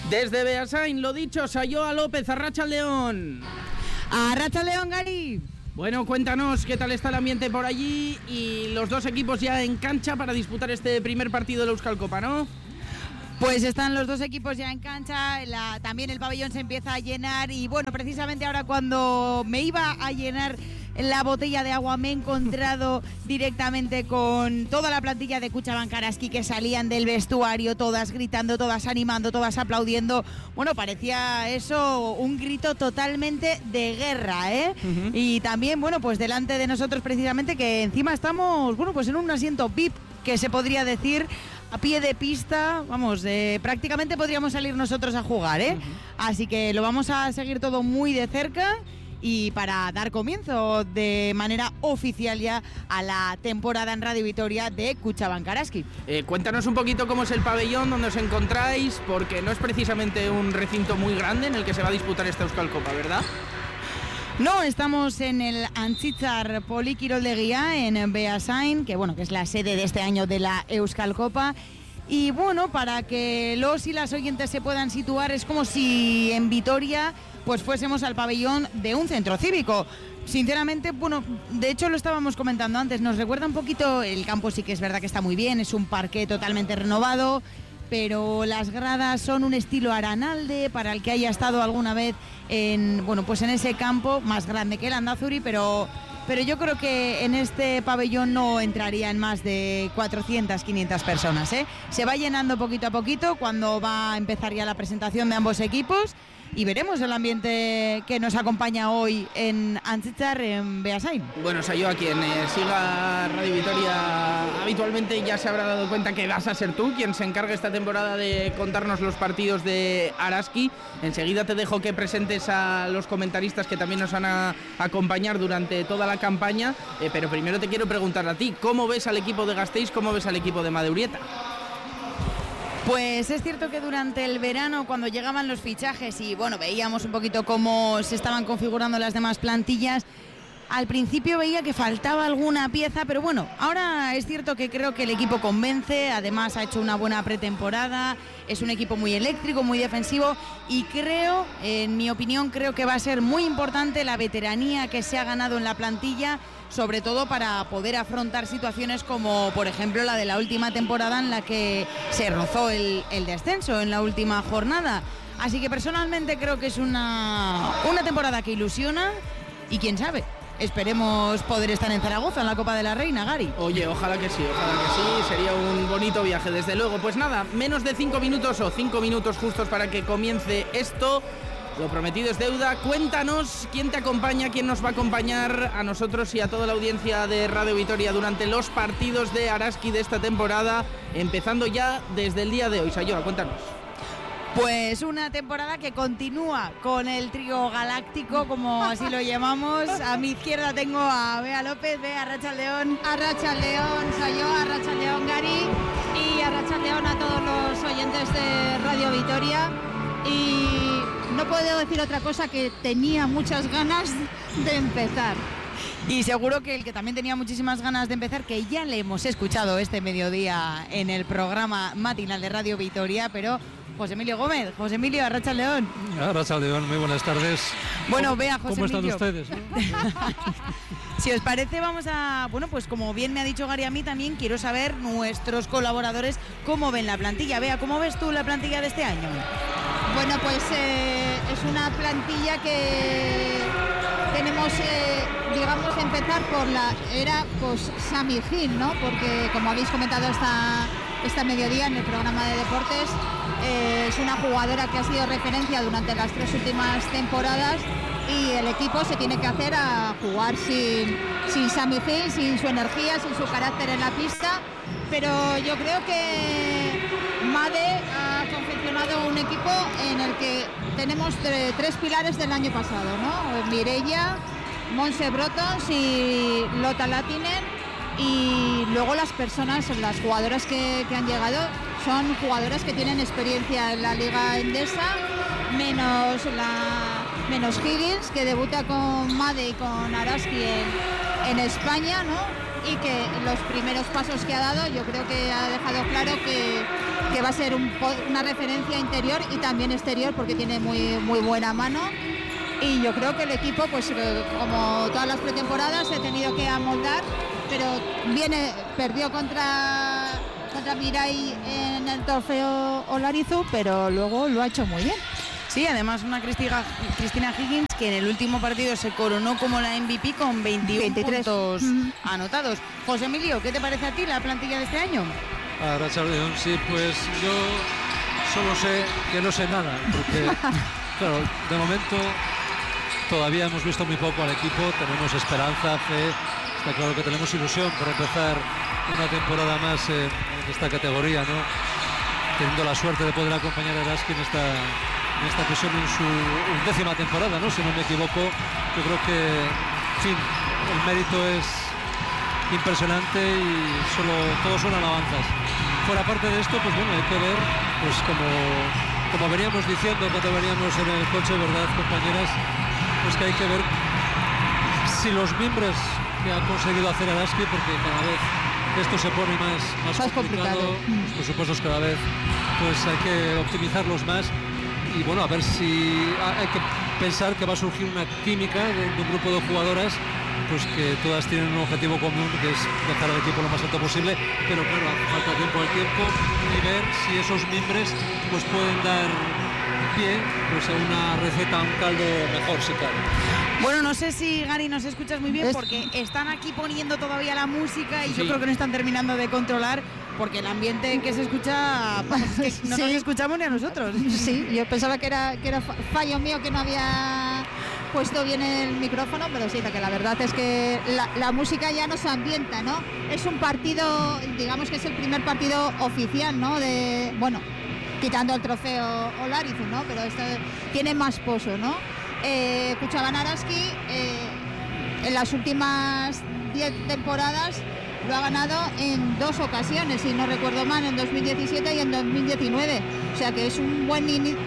Desde Beasain, lo dicho, Sayoa López, Arratsaldeon. Arratsaldeon, Gary. Bueno, cuéntanos qué tal está el ambiente por allí y los dos equipos ya en cancha para disputar este primer partido de la Euskal Copa, ¿no? Pues están los dos equipos ya en cancha, también el pabellón se empieza a llenar y bueno, precisamente ahora cuando me iba a llenar la botella de agua me he encontrado directamente con toda la plantilla de Kutxabank Araski que salían del vestuario, todas gritando, todas animando, todas aplaudiendo. Bueno, parecía eso un grito totalmente de guerra, ¿eh? Uh-huh. Y también, bueno, pues delante de nosotros precisamente que encima estamos, bueno, pues en un asiento VIP, que se podría decir a pie de pista, vamos, prácticamente podríamos salir nosotros a jugar, ¿eh? Uh-huh. Así que lo vamos a seguir todo muy de cerca y para dar comienzo de manera oficial ya a la temporada en Radio Vitoria de Kutxabank Araski. Cuéntanos un poquito cómo es el pabellón, dónde os encontráis, porque no es precisamente un recinto muy grande en el que se va a disputar esta Euskal Copa, ¿verdad? No, estamos en el Antzitzar Polikiroldegia en Beasain, que bueno, que es la sede de este año de la Euskal Copa. Y bueno, para que los y las oyentes se puedan situar, es como si en Vitoria pues fuésemos al pabellón de un centro cívico. Sinceramente, bueno, de hecho lo estábamos comentando antes, nos recuerda un poquito, el campo sí que es verdad que está muy bien, es un parqué totalmente renovado, pero las gradas son un estilo Aranalde, para el que haya estado alguna vez en, bueno, pues en ese campo, más grande que el Andazuri, pero yo creo que en este pabellón no entrarían más de 400, 500 personas, ¿eh? Se va llenando poquito a poquito cuando va a empezar ya la presentación de ambos equipos y veremos el ambiente que nos acompaña hoy en Antzitzar, en Beasain. Bueno, Sayoa, quien siga Radio Vitoria habitualmente ya se habrá dado cuenta que vas a ser tú quien se encargue esta temporada de contarnos los partidos de Araski. Enseguida te dejo que presentes a los comentaristas que también nos van a acompañar durante toda la campaña, pero primero te quiero preguntar a ti, ¿cómo ves al equipo de Gasteiz, cómo ves al equipo de Madeurieta? Pues es cierto que durante el verano, cuando llegaban los fichajes y bueno, veíamos un poquito cómo se estaban configurando las demás plantillas, al principio veía que faltaba alguna pieza, pero bueno, ahora es cierto que creo que el equipo convence, además ha hecho una buena pretemporada, es un equipo muy eléctrico, muy defensivo y creo, en mi opinión, creo que va a ser muy importante la veteranía que se ha ganado en la plantilla, sobre todo para poder afrontar situaciones como, por ejemplo, la de la última temporada en la que se rozó el descenso en la última jornada. Así que personalmente creo que es una temporada que ilusiona y quién sabe, esperemos poder estar en Zaragoza en la Copa de la Reina, Gary. Oye, ojalá que sí, sería un bonito viaje, desde luego. Pues nada, menos de 5 minutos o 5 minutos justos para que comience esto. Lo prometido es deuda. Cuéntanos quién te acompaña, quién nos va a acompañar a nosotros y a toda la audiencia de Radio Vitoria durante los partidos de Araski de esta temporada, empezando ya desde el día de hoy. Sayoa, cuéntanos. Pues una temporada que continúa con el trío galáctico, como así lo llamamos. A mi izquierda tengo a Bea López. Bea, Arratsaldeon. Arratsaldeon, Sayoa, Arratsaldeon, Gary, y Arratsaldeon a todos los oyentes de Radio Vitoria. Y no puedo decir otra cosa que tenía muchas ganas de empezar. Y seguro que el que también tenía muchísimas ganas de empezar, que ya le hemos escuchado este mediodía en el programa matinal de Radio Vitoria, pero José Emilio Gómez. José Emilio, Arratsaldeon. Arratsaldeon, muy buenas tardes. Bueno, vea, José ¿Cómo Emilio. están ustedes? Si os parece, vamos a... Bueno, pues como bien me ha dicho Gary, a mí también quiero saber nuestros colaboradores cómo ven la plantilla. Vea, ¿cómo ves tú la plantilla de este año? Bueno, pues es una plantilla que tenemos, digamos, empezar por la era post-Sami Gil, ¿no? Porque, como habéis comentado esta mediodía en el programa de deportes, es una jugadora que ha sido referencia durante las 3 últimas temporadas y el equipo se tiene que hacer a jugar sin Sami Gil, sin su energía, sin su carácter en la pista, pero yo creo que Made ha confeccionado un equipo en el que tenemos 3 pilares del año pasado, ¿no? Mireia, Montse Brotons y Lotta Latinen, y luego las jugadoras que han llegado son jugadoras que tienen experiencia en la Liga Endesa, menos Higgins, que debuta con Made y con Araski en España, ¿no? Y que los primeros pasos que ha dado, yo creo que ha dejado claro que que va a ser una referencia interior y también exterior porque tiene muy, muy buena mano. Y yo creo que el equipo, pues como todas las pretemporadas, se ha tenido que amoldar, pero perdió contra Mirai en el trofeo Olarizu, pero luego lo ha hecho muy bien. Sí, además una Cristina Higgins que en el último partido se coronó como la MVP con 23 puntos anotados. José Emilio, ¿qué te parece a ti la plantilla de este año? Ahora, Charleón, sí, pues yo solo sé que no sé nada, porque, claro, de momento todavía hemos visto muy poco al equipo, tenemos esperanza, fe, está claro que tenemos ilusión por empezar una temporada más en esta categoría, ¿no? Teniendo la suerte de poder acompañar a Araski en esta presión en su 10ª temporada, ¿no? Si no me equivoco, yo creo que, en fin, el mérito es impresionante y todos son alabanzas. Fuera parte de esto, pues bueno, hay que ver, pues como veníamos diciendo cuando veníamos en el coche, ¿verdad, compañeras? Pues que hay que ver si los miembros que ha conseguido hacer Araski, porque cada vez esto se pone más complicado, los presupuestos cada vez, pues hay que optimizarlos más. Y bueno, a ver si hay que pensar que va a surgir una química de un grupo de jugadoras, pues que todas tienen un objetivo común, que es dejar al equipo lo más alto posible, pero claro, falta tiempo al tiempo y ver si esos miembros pues pueden dar pie pues a una receta, a un caldo mejor, si cabe. Bueno, no sé si, Gary, nos escuchas muy bien porque están aquí poniendo todavía la música y yo creo que no están terminando de controlar, porque el ambiente en que se escucha, es que no nos escuchamos ni a nosotros. Sí, yo pensaba que era fallo mío, que no había puesto bien el micrófono, pero sí, que la verdad es que la música ya nos ambienta, ¿no? Es un partido, digamos que es el primer partido oficial, ¿no? Quitando el trofeo Olarizu, ¿no? Pero esto tiene más pozo, ¿no? Kuchaban Araski en las últimas 10 temporadas lo ha ganado en 2 ocasiones, si no recuerdo mal, en 2017 y en 2019. O sea que es un buen inicio,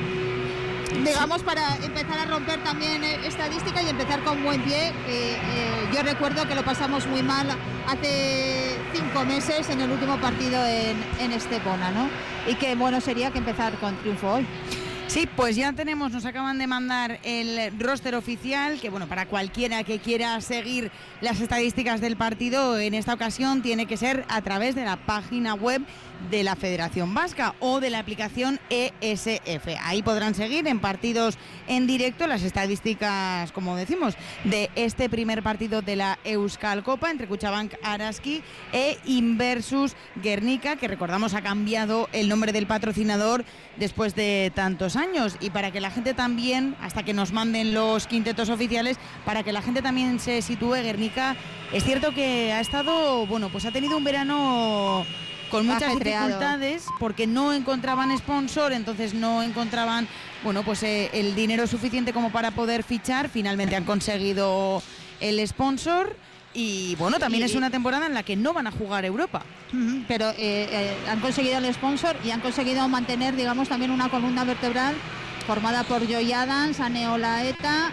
digamos, para empezar a romper también estadística y empezar con buen pie. Yo recuerdo que lo pasamos muy mal hace 5 meses en el último partido en Estepona, ¿no? Y qué bueno sería que empezar con triunfo hoy. Sí, pues ya nos acaban de mandar el roster oficial, que bueno, para cualquiera que quiera seguir las estadísticas del partido, en esta ocasión tiene que ser a través de la página web de la Federación Vasca o de la aplicación ESF. Ahí podrán seguir en partidos en directo las estadísticas, como decimos, de este primer partido de la Euskal Copa entre Kutxabank Araski e Inversus Guernica, que recordamos ha cambiado el nombre del patrocinador después de tantos años. Y para que la gente también, hasta que nos manden los quintetos oficiales, para que la gente también se sitúe, Guernica es cierto que ha estado, bueno, pues ha tenido un verano con muchas dificultades porque no encontraban sponsor, entonces no encontraban, bueno, pues el dinero suficiente como para poder fichar. Finalmente han conseguido el sponsor y bueno, también es una temporada en la que no van a jugar Europa. Pero han conseguido el sponsor y han conseguido mantener, digamos, también una columna vertebral formada por Joy Adams, Ane Olaeta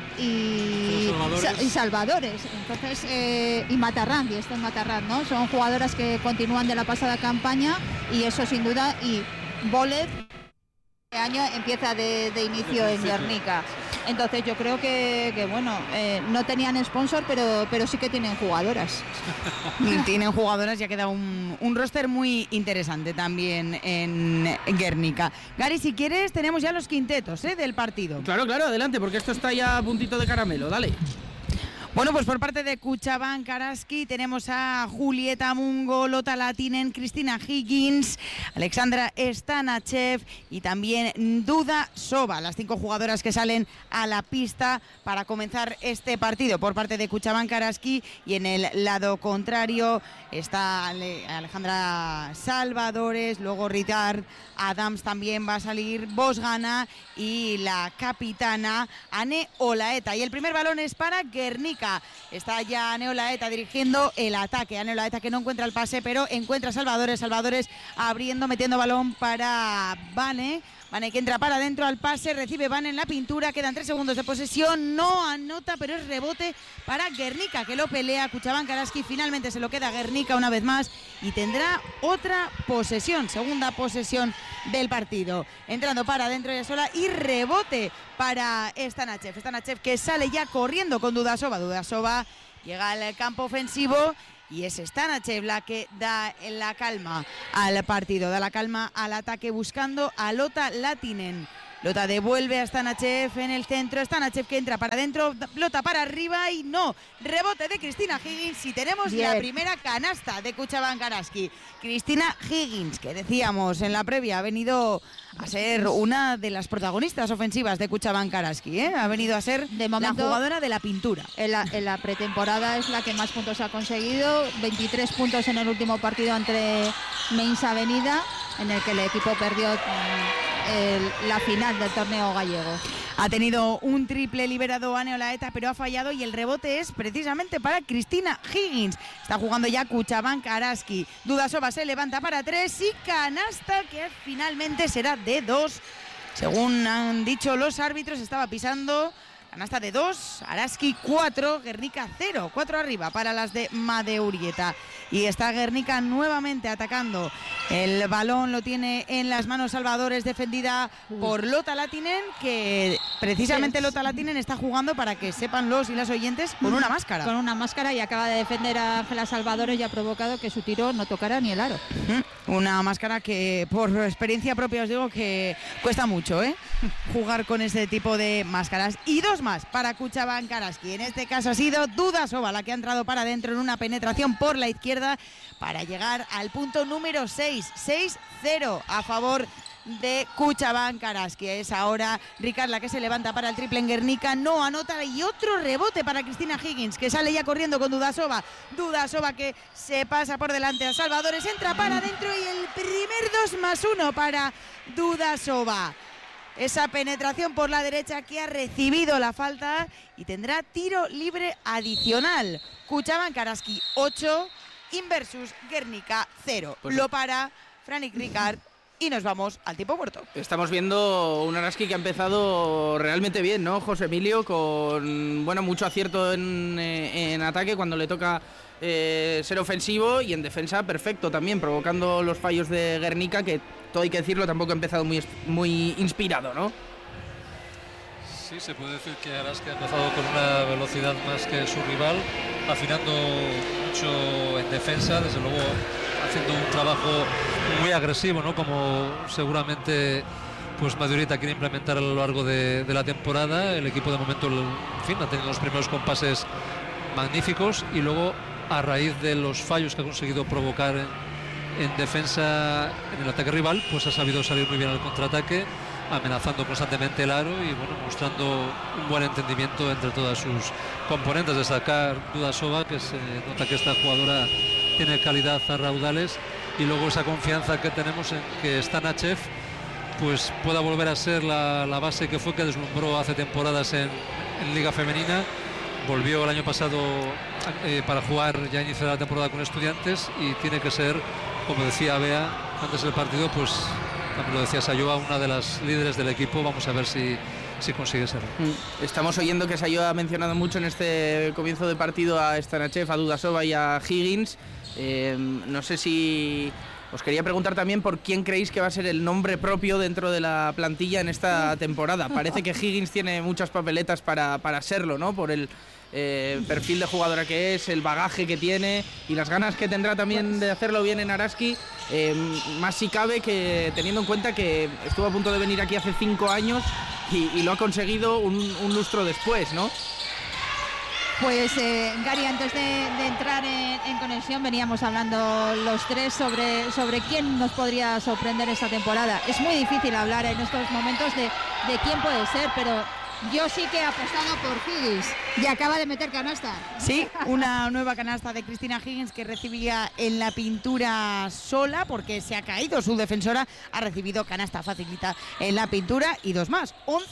y Salvadores. Entonces, y Matarrand, y está en Matarrand, ¿no? Son jugadoras que continúan de la pasada campaña y eso sin duda. Y Bolet este año empieza de inicio en Guernica. Entonces yo creo que bueno, no tenían sponsor, pero sí que tienen jugadoras. Tienen jugadoras y ha quedado un roster muy interesante también en Guernica. Gary, si quieres, tenemos ya los quintetos del partido. Claro, adelante, porque esto está ya a puntito de caramelo, dale. Bueno, pues por parte de Kutxabank Araski tenemos a Julieta Mungo, Lota Latinen, Cristina Higgins, Alexandra Stanachev y también Duda Soba, las 5 jugadoras que salen a la pista para comenzar este partido por parte de Kutxabank Araski. Y en el lado contrario está Alejandra Salvadores, luego Richard Adams también va a salir, Bosgana y la capitana Ane Olaeta. Y el primer balón es para Guernica. Está ya Ane Olaeta dirigiendo el ataque. Ane Olaeta que no encuentra el pase, pero encuentra a Salvadores. Salvadores abriendo, metiendo balón para Vane. Vane que entra para adentro al pase, recibe Vane en la pintura, quedan 3 segundos de posesión, no anota, pero es rebote para Guernica, que lo pelea. Kuchaban Karaski finalmente se lo queda Guernica una vez más y tendrá otra posesión, segunda posesión del partido. Entrando para adentro ya sola y rebote para Stanachev. Stanachev que sale ya corriendo con Dudasova. Dudasova llega al campo ofensivo y es Stanachev la que da la calma al partido, da la calma al ataque buscando a Lotta Lahtinen. Lotta devuelve a Stanachev en el centro, Stanachev que entra para adentro, Lotta para arriba y no, rebote de Cristina Higgins y tenemos la primera canasta de Kuchaban Karaski. Cristina Higgins, que decíamos en la previa, ha venido a ser una de las protagonistas ofensivas de Kuchaban Karaski, ¿eh? Ha venido a ser de momento, la jugadora de la pintura. En la pretemporada es la que más puntos ha conseguido, 23 puntos en el último partido entre Mainz Avenida, en el que el equipo perdió la final del torneo gallego. Ha tenido un triple liberado Ane Olaeta, pero ha fallado y el rebote es precisamente para Cristina Higgins. Está jugando ya Kuchaban Karaski. Dudasova se levanta para 3 y canasta que finalmente será de 2. Según han dicho los árbitros, estaba pisando. Canasta de 2, Araski 4, Guernica 0, 4 arriba para las de Madeurieta. Y está Guernica nuevamente atacando. El balón lo tiene en las manos Salvadores, defendida por Lotta Lahtinen, que precisamente Lotta Lahtinen está jugando, para que sepan los y las oyentes, con una máscara. Con una máscara, y acaba de defender a Ángela Salvadores y ha provocado que su tiro no tocara ni el aro. Una máscara que por experiencia propia os digo que cuesta mucho, ¿eh? Jugar con ese tipo de máscaras. Y 2 más para Kuchaban Karaski. En este caso ha sido Dudasova la que ha entrado para adentro en una penetración por la izquierda para llegar al punto número 6. 6-0 a favor de Kuchaban Karaski. Es ahora Ricard la que se levanta para el triple en Guernica, no anota, y otro rebote para Cristina Higgins, que sale ya corriendo con Dudasova. Dudasova que se pasa por delante a Salvadores, entra para adentro y el primer 2+1 para Dudasova. Esa penetración por la derecha que ha recibido la falta y tendrá tiro libre adicional. Kuchaban Karaski 8, Inversus Guernica 0. Pues lo para Frank Ricard y nos vamos al tiempo muerto. Estamos viendo un Araski que ha empezado realmente bien, ¿no, José Emilio? Con mucho acierto en ataque cuando le toca ser ofensivo, y en defensa perfecto también, provocando los fallos de Guernica, que todo hay que decirlo, tampoco ha empezado muy inspirado, ¿no? Sí, se puede decir que Araski ha empezado con una velocidad más que su rival, afinando mucho en defensa, desde luego haciendo un trabajo muy agresivo, ¿no? Como seguramente pues Madeurieta quiere implementar a lo largo de la temporada. El equipo de momento, en fin, ha tenido los primeros compases magníficos, y luego a raíz de los fallos que ha conseguido provocar en defensa en el ataque rival, pues ha sabido salir muy bien al contraataque, amenazando constantemente el aro y mostrando un buen entendimiento entre todas sus componentes. Destacar Dudasova, que se nota que esta jugadora tiene calidad a raudales, y luego esa confianza que tenemos en que Stanachev pues pueda volver a ser la base que deslumbró hace temporadas en Liga Femenina. Volvió el año pasado para jugar ya a inicio de la temporada con Estudiantes, y tiene que ser, como decía Bea antes del partido, pues también lo decía Sayoa, una de las líderes del equipo. Vamos a ver si consigue serlo. Estamos oyendo que Sayoa ha mencionado mucho en este comienzo de partido a Stanachev, a Dudasova y a Higgins. No sé si os quería preguntar también por quién creéis que va a ser el nombre propio dentro de la plantilla en esta temporada. Parece que Higgins tiene muchas papeletas para serlo, ¿no? Por el perfil de jugadora que es, el bagaje que tiene y las ganas que tendrá también de hacerlo bien en Araski. Más si cabe, que teniendo en cuenta que estuvo a punto de venir aquí hace 5 años y lo ha conseguido un lustro después, ¿no? Pues Gary, antes de entrar en conexión, veníamos hablando los tres sobre quién nos podría sorprender esta temporada. Es muy difícil hablar en estos momentos de quién puede ser, pero yo sí que he apostado por Higgins y acaba de meter canasta. Sí, una nueva canasta de Cristina Higgins, que recibía en la pintura sola porque se ha caído su defensora. Ha recibido canasta facilita en la pintura y 2 más.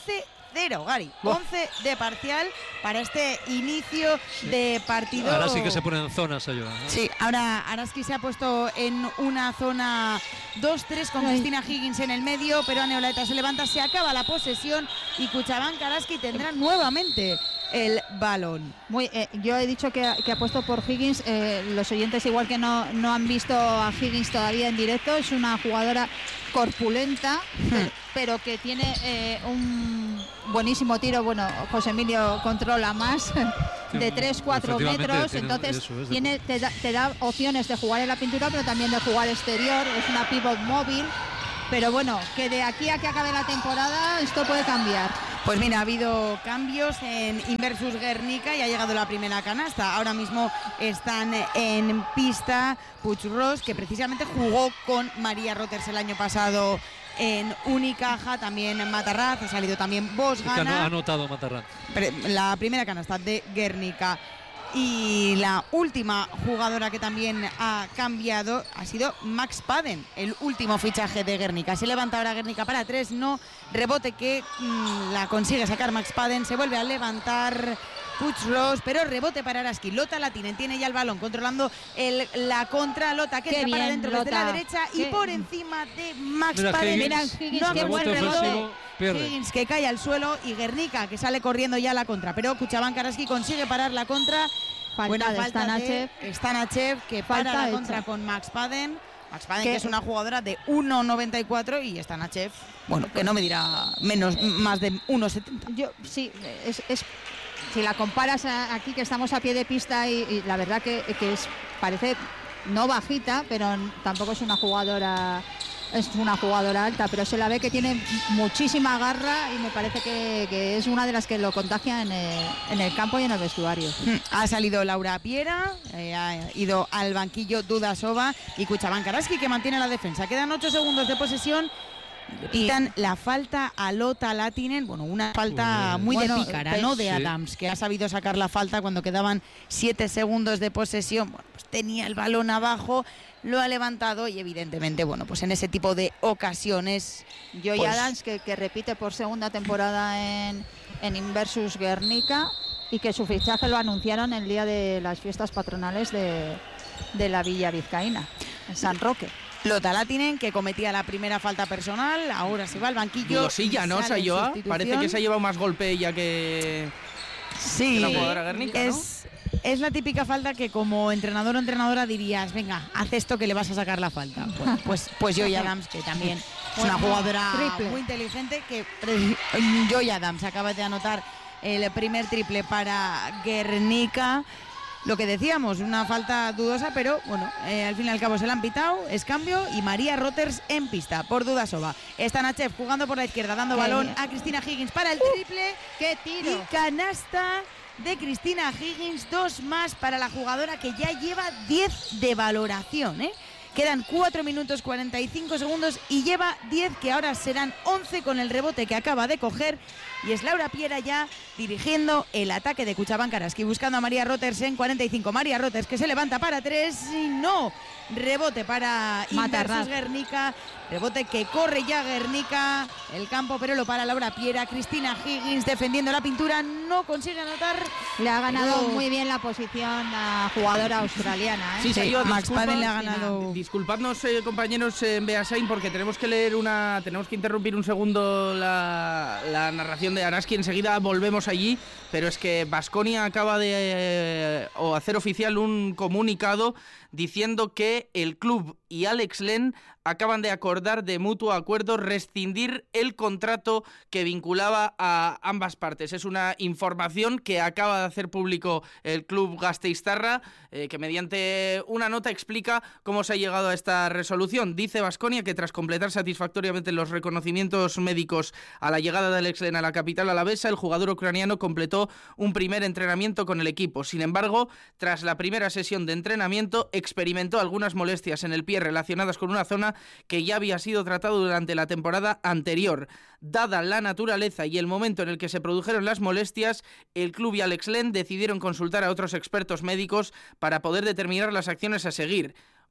0, Gary. 11 de parcial para este inicio de partido. Ahora sí que se ponen zonas a llorar, ¿no? Sí, ahora Araski se ha puesto en una zona 2-3 con Cristina Higgins en el medio, pero Aneolaeta se levanta, se acaba la posesión y Cuchabank Araski tendrá nuevamente el balón. Yo he dicho que ha puesto por Higgins. Los oyentes igual que no han visto a Higgins todavía en directo. Es una jugadora corpulenta, pero que tiene un buenísimo tiro. Bueno, José Emilio controla más de 3-4 metros, entonces te da opciones de jugar en la pintura, pero también de jugar exterior. Es una pivot móvil. Pero bueno, que de aquí a que acabe la temporada esto puede cambiar. Pues mira, ha habido cambios en Inversus Guernica y ha llegado la primera canasta. Ahora mismo están en pista Puig Ros, que precisamente jugó con María Roters el año pasado en Unicaja, también Matarraz, ha salido también Bosgana. Que ha anotado Matarraz. La primera canasta de Guernica. Y la última jugadora que también ha cambiado ha sido Max Paden, el último fichaje de Guernica. Se levanta ahora Guernica para 3, no, rebote que la consigue sacar Max Paden, se vuelve a levantar Puig Ros, pero rebote para Araski. Lota Latinen tiene ya el balón controlando la contra. Lota que entra para adentro desde la derecha y por encima de Max Paden. Mira Higgins, no qué buen rebote. Higgins que cae al suelo y Guernica que sale corriendo ya a la contra, pero Cuchabank Araski consigue parar la contra. Buena falta de Stanachev que para la contra con Max Paden. Max Paden que es una jugadora de 1,94 y Stanachev, bueno, que no me dirá más de 1,70. Yo sí, si la comparas aquí que estamos a pie de pista y la verdad que parece no bajita, pero tampoco es una jugadora alta, pero se la ve que tiene muchísima garra y me parece que es una de las que lo contagia en el campo y en el vestuario. Ha salido Laura Piera, ha ido al banquillo Dudasova y Cuchabank Araski que mantiene la defensa. Quedan 8 segundos de posesión. Pitan la falta a Lota Latinen, bueno, una falta muy de pícara, ¿no? De Adams, que ha sabido sacar la falta cuando quedaban 7 segundos de posesión. Bueno, pues tenía el balón abajo, lo ha levantado y evidentemente, bueno, pues en ese tipo de ocasiones... Joy Adams, que repite por segunda temporada en Inversus Guernica y que su fichaje lo anunciaron el día de las fiestas patronales de la Villa Vizcaína, en San Roque. Lota Latinen, que cometía la primera falta personal, ahora se va al banquillo. Dudosilla, ¿no, Sayoa? Parece que se ha llevado más golpe ella que la jugadora Guernica, ¿no? Es la típica falta que como entrenador o entrenadora dirías, venga, haz esto que le vas a sacar la falta. Pues Joy Adams, que también es una jugadora muy inteligente, que Joy Adams acaba de anotar el primer triple para Guernica. Lo que decíamos, una falta dudosa, pero bueno, al fin y al cabo se la han pitado, es cambio y María Roters en pista por Dudasova. Stanachev jugando por la izquierda, dando balón a Cristina Higgins para el triple. ¡Qué tiro! Y canasta de Cristina Higgins, 2 más para la jugadora que ya lleva 10 de valoración, ¿eh? Quedan 4 minutos 45 segundos y lleva 10, que ahora serán 11 con el rebote que acaba de coger. Y es Laura Piera ya dirigiendo el ataque de Cuchabank Araski, buscando a María Roters en 45. María Roters que se levanta para 3 y no. Rebote para Inversus Guernica. Rebote que corre ya Guernica el campo, pero lo para Laura Piera. Cristina Higgins defendiendo la pintura, no consigue anotar. Le ha ganado muy bien la posición a jugadora australiana, ¿eh? Sí, Max Paden le ha ganado. Disculpadnos, compañeros en Beasain, porque tenemos que interrumpir un segundo la narración de Araski. Enseguida volvemos allí, pero es que Baskonia acaba de hacer oficial un comunicado diciendo que el club y Alex Len acaban de acordar de mutuo acuerdo rescindir el contrato que vinculaba a ambas partes. Es una información que acaba de hacer público el club gasteiztarra, que mediante una nota explica cómo se ha llegado a esta resolución. Dice Baskonia que tras completar satisfactoriamente los reconocimientos médicos a la llegada de Alex Len a la capital alavesa, el jugador ucraniano completó un primer entrenamiento con el equipo. Sin embargo, tras la primera sesión de entrenamiento, experimentó algunas molestias en el pie relacionadas con una zona que ya había sido tratado durante la temporada anterior. Dada la naturaleza y el momento en el que se produjeron las molestias, el club y Alex Len decidieron consultar a otros expertos médicos para poder determinar las acciones a seguir.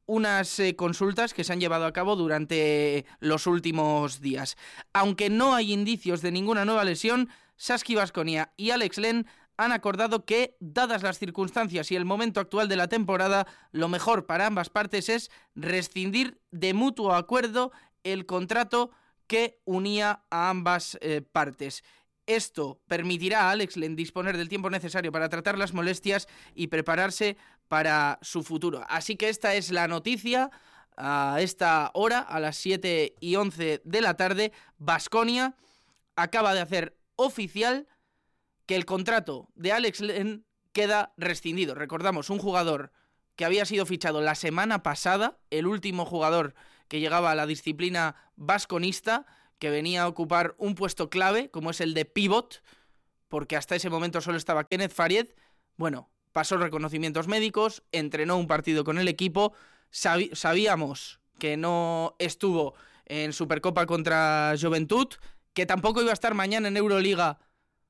unas consultas que se han llevado a cabo durante los últimos días. Aunque no hay indicios de ninguna nueva lesión, Saski Baskonia y Alex Len han acordado que, dadas las circunstancias y el momento actual de la temporada, lo mejor para ambas partes es rescindir de mutuo acuerdo el contrato que unía a ambas partes. Esto permitirá a Alex Len disponer del tiempo necesario para tratar las molestias y prepararse para su futuro. Así que esta es la noticia a esta hora, a las 7:11 de la tarde. Baskonia acaba de hacer oficial que el contrato de Alex Len queda rescindido. Recordamos, un jugador que había sido fichado la semana pasada, el último jugador que llegaba a la disciplina basconista, que venía a ocupar un puesto clave, como es el de pivot, porque hasta ese momento solo estaba Kenneth Faried. Bueno, pasó reconocimientos médicos, entrenó un partido con el equipo, sabíamos que no estuvo en Supercopa contra Joventut, que tampoco iba a estar mañana en Euroliga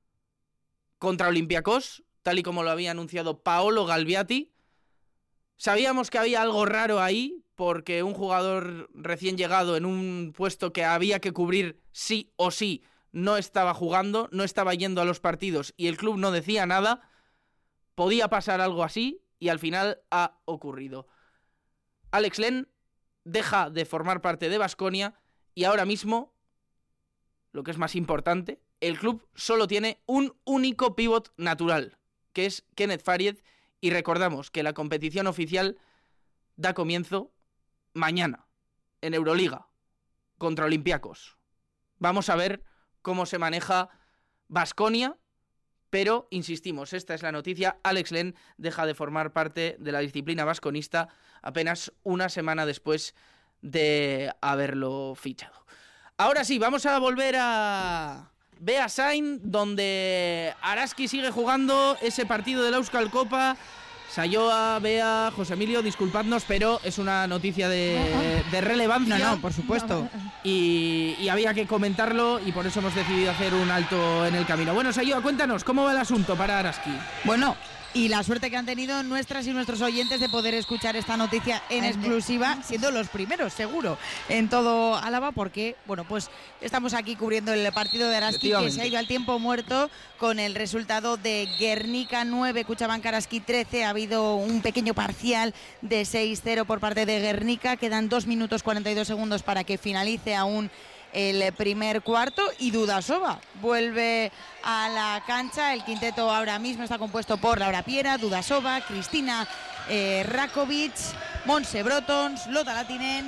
contra Olympiacos, tal y como lo había anunciado Paolo Galbiati. Sabíamos que había algo raro ahí, porque un jugador recién llegado en un puesto que había que cubrir sí o sí no estaba jugando, no estaba yendo a los partidos y el club no decía nada. Podía pasar algo así y al final ha ocurrido. Alex Len deja de formar parte de Baskonia y ahora mismo, lo que es más importante, el club solo tiene un único pívot natural, que es Kenneth Faried, y recordamos que la competición oficial da comienzo mañana en Euroliga contra Olympiacos. Vamos a ver cómo se maneja Baskonia, pero insistimos, esta es la noticia. Alex Len deja de formar parte de la disciplina basconista apenas una semana después de haberlo fichado. Ahora sí, vamos a volver a Beasain, donde Araski sigue jugando ese partido de la Euskal Copa. Sayoa, Bea, José Emilio, disculpadnos, pero es una noticia de relevancia. No, por supuesto. Y había que comentarlo y por eso hemos decidido hacer un alto en el camino. Bueno, Sayoa, cuéntanos, ¿cómo va el asunto para Araski? Bueno, y la suerte que han tenido nuestras y nuestros oyentes de poder escuchar esta noticia en exclusiva, siendo los primeros, seguro, en todo Álava, porque, bueno, pues estamos aquí cubriendo el partido de Araski, que se ha ido al tiempo muerto con el resultado de Guernica 9, Kutxabank Araski 13. Ha habido un pequeño parcial de 6-0 por parte de Guernica. Quedan 2 minutos 42 segundos para que finalice aún el primer cuarto y Dudasova vuelve a la cancha. El quinteto ahora mismo está compuesto por Laura Piera, Dudasova, Cristina Rakovic, Montse Brotons, Lota Latinen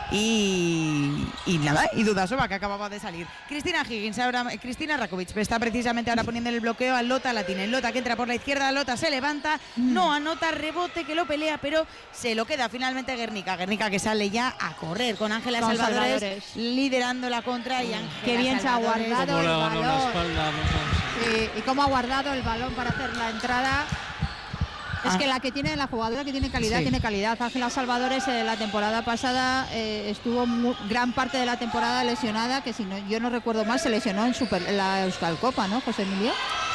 y Dudasova, que acababa de salir. Cristina Rakovic está precisamente ahora poniendo el bloqueo a Lota Latinen. Lota que entra por la izquierda, Lota se levanta, no anota, rebote que lo pelea, pero se lo queda finalmente Guernica. Guernica que sale ya a correr con Ángela Salvadores liderando la contra y Ángela Qué bien se ha guardado el balón. Sí, y cómo ha guardado el balón para hacer la entrada. Es que la jugadora que tiene calidad, sí, tiene calidad. Ángela Salvadores la temporada pasada estuvo gran parte de la temporada lesionada, que si no, yo no recuerdo mal, se lesionó en la Euskal Copa, ¿no, José Emilio?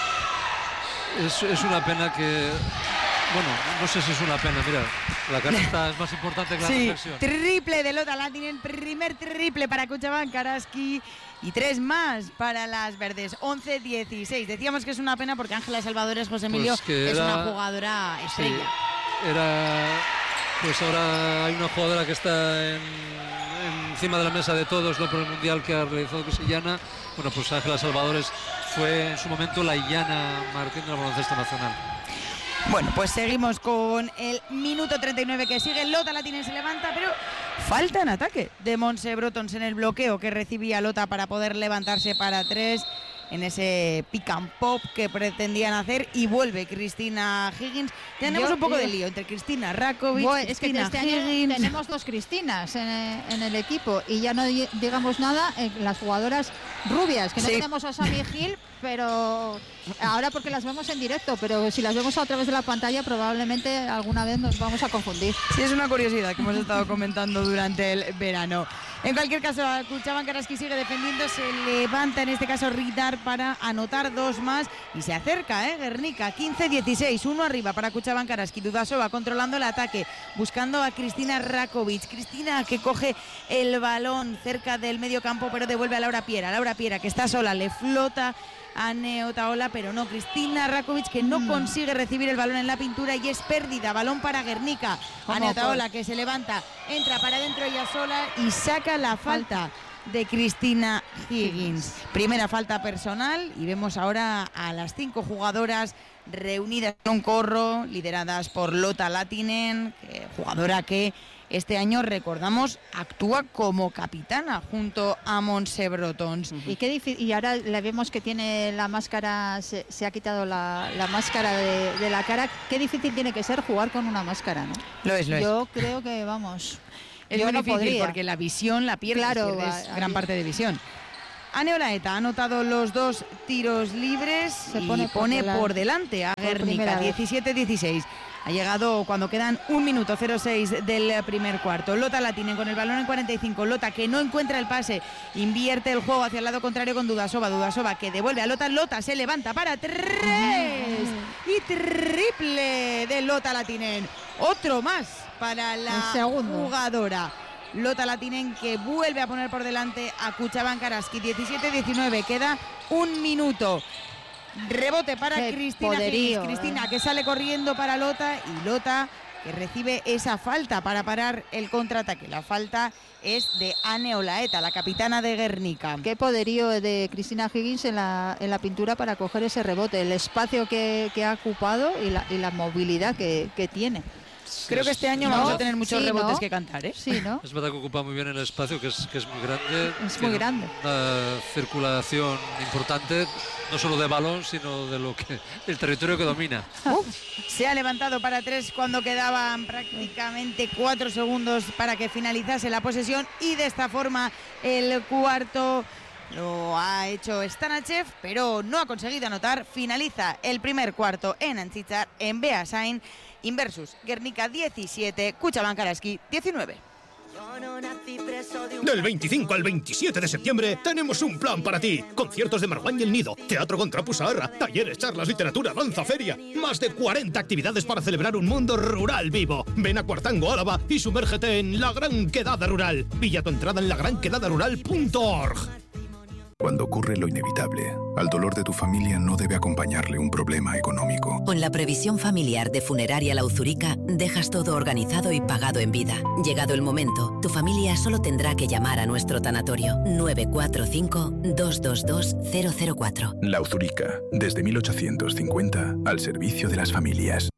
Es una pena que... Bueno, no sé si es una pena, mira, la canasta es más importante que la reflexión. Triple de Lota Latinen, primer triple para Kutxabank Araski y 3 más para las verdes, 11-16. Decíamos que es una pena porque Ángela Salvadores, José Emilio, pues es una jugadora estrella. Sí, pues ahora hay una jugadora que está encima de la mesa de todos, ¿no?, por el mundial que ha realizado Crisillana. Bueno, pues Ángela Salvadores fue en su momento la Illana Martín del baloncesto nacional. Bueno, pues seguimos con el minuto 39 que sigue. Lota Latinen se levanta, pero falta en ataque de Montse Brotons en el bloqueo que recibía Lota para poder levantarse para 3 en ese pick and pop que pretendían hacer, y vuelve Cristina Higgins. Tenemos un poco de lío entre Cristina Rakovic, es que Cristina este año Higgins. tenemos 2 Cristinas en el equipo y ya no digamos nada, las jugadoras rubias, que no Sí. tenemos a Sami Gil, pero ahora porque las vemos en directo, pero si las vemos a través de la pantalla probablemente alguna vez nos vamos a confundir. Sí, es una curiosidad que hemos estado comentando durante el verano. En cualquier caso, Cuchaban Karaski sigue defendiendo, se levanta en este caso Ridar para anotar 2 más y se acerca, Guernica, 15-16, 1 arriba para Cuchaban Karaski. Dudasova controlando el ataque, buscando a Cristina Rakovic. Cristina que coge el balón cerca del medio campo, pero devuelve a Laura Piera. Laura Piera que está sola, le flota a Neotaola, pero no, Cristina Rakovic que no consigue recibir el balón en la pintura y es pérdida, balón para Guernica. A Neotaola que se levanta, entra para adentro ella sola y saca la falta de Cristina Higgins. Primera falta personal y vemos ahora a las 5 jugadoras reunidas en un corro, lideradas por Lotta Lahtinen, jugadora que este año, recordamos, actúa como capitana junto a Montse Brotons. Y qué difícil, y ahora le vemos que tiene la máscara, se ha quitado la máscara de la cara. Qué difícil tiene que ser jugar con una máscara, ¿no? Lo es. Yo creo que, vamos, Es yo muy no difícil podría. porque la visión la pierdes, Claro, pierdes gran parte de visión. Ane Olaeta ha anotado los 2 tiros libres y pone por delante a Guernica, 17-16. Ha llegado cuando quedan 1 minuto 06 del primer cuarto. Lotta Lahtinen con el balón en 45. Lotta que no encuentra el pase, invierte el juego hacia el lado contrario con Dudasova. Dudasova que devuelve a Lotta. Lotta se levanta para 3 y triple de Lotta Lahtinen. Otro más para la jugadora. Lotta Lahtinen que vuelve a poner por delante a Cuchaban Karaski. 17-19, queda 1 minuto. Rebote para Cristina Higgins. Cristina que sale corriendo para Lotta y Lotta que recibe esa falta para parar el contraataque. La falta es de Ane Olaeta, la capitana de Guernica. Qué poderío de Cristina Higgins en la pintura para coger ese rebote, el espacio que ha ocupado y la movilidad que tiene. Creo que este año vamos a tener muchos rebotes que cantar, ¿eh? Sí, ¿no? Es verdad que ocupa muy bien el espacio, que es muy grande. Es muy grande. Una circulación importante, no solo de balón, sino de el territorio que domina. Se ha levantado para 3 cuando quedaban prácticamente 4 segundos para que finalizase la posesión y de esta forma el cuarto lo ha hecho Stanachev, pero no ha conseguido anotar. Finaliza el primer cuarto en Antzitzar, en Beasain. Inversus Guernica 17, Cuchaban Karaski 19. Del 25 al 27 de septiembre tenemos un plan para ti. Conciertos de Marwan y El Nido, teatro con Trapu Saharra, talleres, charlas, literatura, danza, feria. Más de 40 actividades para celebrar un mundo rural vivo. Ven a Cuartango, Álava y sumérgete en La Gran Quedada Rural. Pilla tu entrada en lagranquedadarural.org. Cuando ocurre lo inevitable, al dolor de tu familia no debe acompañarle un problema económico. Con la previsión familiar de Funeraria La Uzurica, dejas todo organizado y pagado en vida. Llegado el momento, tu familia solo tendrá que llamar a nuestro tanatorio 945-222-004. La Uzurica, desde 1850, al servicio de las familias.